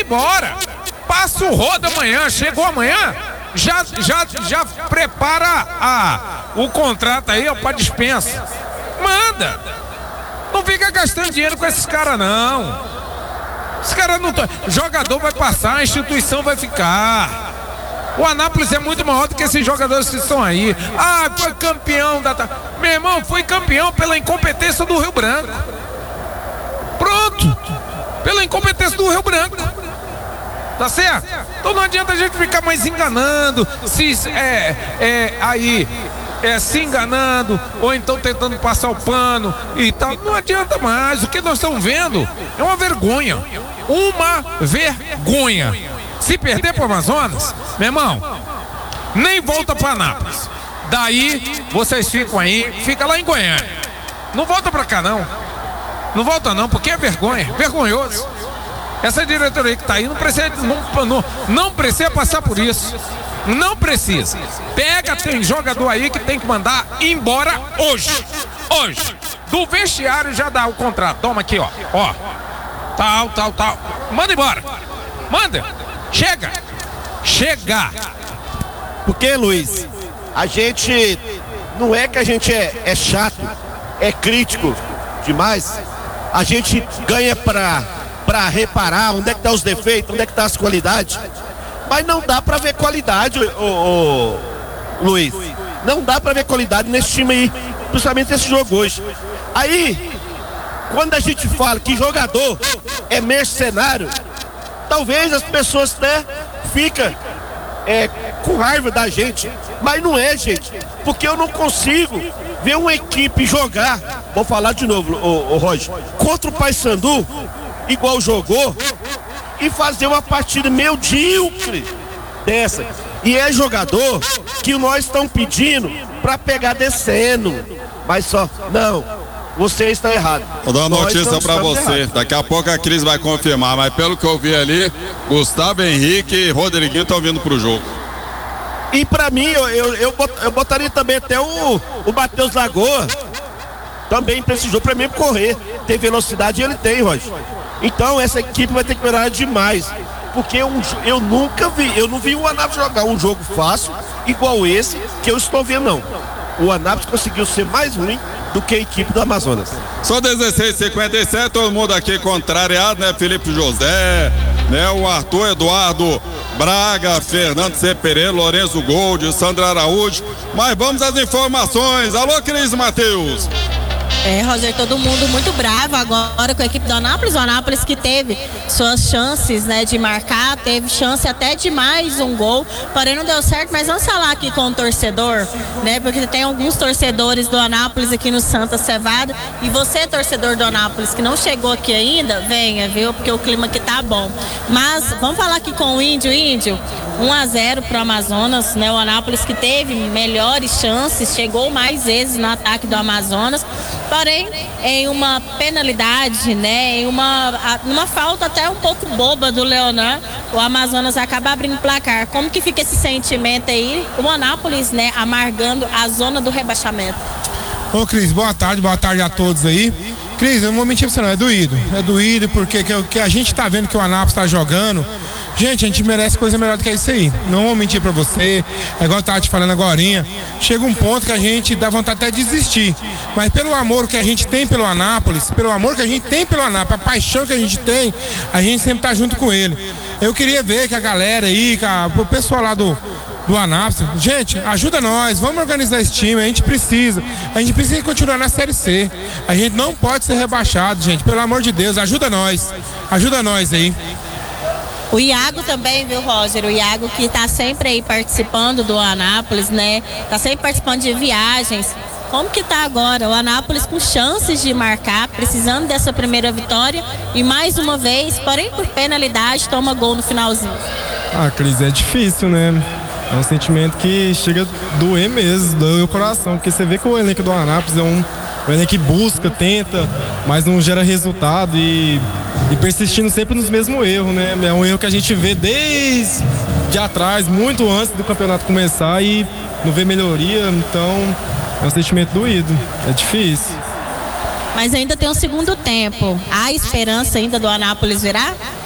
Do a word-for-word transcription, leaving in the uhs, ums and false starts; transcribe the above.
embora. Passa o rodo amanhã, chegou amanhã, já, já, já prepara a, o contrato aí, ó, pra dispensa. Manda. Não fica gastando dinheiro com esses caras, não. Os caras não estão. O jogador vai passar, a instituição vai ficar. O Anápolis é muito maior do que esses jogadores que estão aí. Ah, foi campeão da. Meu irmão, foi campeão pela incompetência do Rio Branco. Pronto. Pela incompetência do Rio Branco. Tá certo? Então não adianta a gente ficar mais enganando, se é, é aí. É, se enganando, ou então tentando passar o pano e tal. Não adianta mais. O que nós estamos vendo é uma vergonha. Uma vergonha. Se perder para o Amazonas, meu irmão, nem volta para Anápolis. Daí vocês ficam aí, fica lá em Goiânia. Não volta para cá não. Não volta não, porque é vergonha, vergonhoso. Essa diretoria que está aí não precisa, não, não, não precisa passar por isso. Não precisa. Pega, tem jogador aí que tem que mandar embora hoje. Hoje. Do vestiário já dá o contrato. Toma aqui, ó. Ó. Tal, tal, tal. Manda embora. Manda. Chega. Chega. Porque, Luiz, a gente não é que a gente é, é chato, é crítico demais. A gente ganha pra, pra reparar onde é que tá os defeitos, onde é que tá as qualidades. Mas não dá pra ver qualidade, ô, ô, Luiz. Não dá pra ver qualidade nesse time aí, principalmente nesse jogo hoje. Aí, quando a gente fala que jogador é mercenário, talvez as pessoas até ficam é, com raiva da gente. Mas não é, gente. Porque eu não consigo ver uma equipe jogar, vou falar de novo, ô, ô Roger, contra o Paysandu, igual jogou, e fazer uma partida medíocre dessa. E é jogador que nós estamos pedindo para pegar descendo. Mas só, não, você está errado. Vou dar uma notícia para você. Errados. Daqui a pouco a Cris vai confirmar, mas pelo que eu vi ali, Gustavo Henrique e Rodriguinho estão vindo pro jogo. E para mim, eu, eu, eu, bot, eu botaria também até o, o Matheus Lagoa também para esse jogo, para mim correr. Tem velocidade e ele tem, Roger. Então essa equipe vai ter que melhorar demais. Porque eu, eu nunca vi, eu não vi o Anápolis jogar um jogo fácil igual esse que eu estou vendo, não. O Anápolis conseguiu ser mais ruim do que a equipe do Amazonas. São dezesseis e cinquenta e sete, todo mundo aqui contrariado, né? Felipe José, né? O Arthur Eduardo Braga, Fernando C. Pereira, Lourenço Gold, Sandra Araújo. Mas vamos às informações. Alô, Cris Matheus. É, Roger, todo mundo muito bravo agora com a equipe do Anápolis. O Anápolis que teve suas chances, né, de marcar, teve chance até de mais um gol, porém não deu certo. Mas vamos falar aqui com o torcedor, né, porque tem alguns torcedores do Anápolis aqui no Santa Cevada. E você, torcedor do Anápolis, que não chegou aqui ainda, venha, viu, porque o clima aqui tá bom. Mas vamos falar aqui com o Índio. Índio, um a zero pro Amazonas, né, o Anápolis que teve melhores chances, chegou mais vezes no ataque do Amazonas. Porém, em uma penalidade, né, em uma, uma falta até um pouco boba do Leonan, o Amazonas acaba abrindo placar. Como que fica esse sentimento aí, o Anápolis, né, amargando a zona do rebaixamento? Ô Cris, boa tarde, boa tarde a todos aí. Cris, eu não vou mentir pra você não, é doído. É doído porque que, que a gente tá vendo que o Anápolis tá jogando. Gente, a gente merece coisa melhor do que isso aí. Não vou mentir pra você. É igual eu tava te falando agorinha. Chega um ponto que a gente dá vontade até de desistir. Mas pelo amor que a gente tem pelo Anápolis, pelo amor que a gente tem pelo Anápolis, a paixão que a gente tem, a gente sempre tá junto com ele. Eu queria ver que a galera aí, que a, o pessoal lá do, do Anápolis, gente, ajuda nós, vamos organizar esse time, a gente precisa. A gente precisa continuar na Série C. A gente não pode ser rebaixado, gente. Pelo amor de Deus, ajuda nós. Ajuda nós aí. O Iago também, viu, Roger? O Iago que tá sempre aí participando do Anápolis, né? Tá sempre participando de viagens. Como que tá agora? O Anápolis com chances de marcar, precisando dessa primeira vitória e mais uma vez, porém por penalidade, toma gol no finalzinho. Ah, Cris, é difícil, né? É um sentimento que chega a doer mesmo, doer o coração, porque você vê que o elenco do Anápolis é um, um elenco que busca, tenta, mas não gera resultado e, e persistindo sempre nos mesmos erros, né? É um erro que a gente vê desde de atrás, muito antes do campeonato começar e não vê melhoria, então é um sentimento doído, é difícil. Mas ainda tem um segundo tempo, há esperança ainda do Anápolis virar?